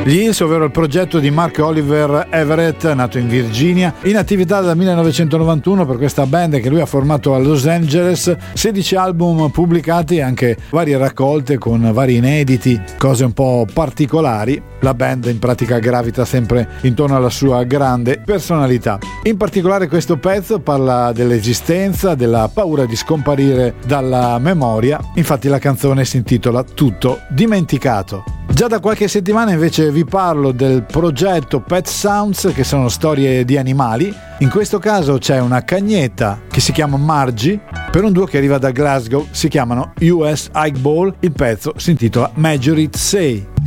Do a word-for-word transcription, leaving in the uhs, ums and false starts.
Gli Hills, ovvero il progetto di Mark Oliver Everett, nato in Virginia, in attività dal millenovecentonovantuno per questa band che lui ha formato a Los Angeles, sedici album pubblicati e anche varie raccolte con vari inediti, cose un po' particolari. La band in pratica gravita sempre intorno alla sua grande personalità. In particolare questo pezzo parla dell'esistenza, della paura di scomparire dalla memoria, infatti la canzone si intitola Tutto dimenticato. Già da qualche settimana invece vi parlo del progetto Pet Sounds, che sono storie di animali. In questo caso c'è una cagnetta che si chiama Margie, per un duo che arriva da Glasgow, si chiamano U S Ike Ball, il pezzo si intitola Major It Say.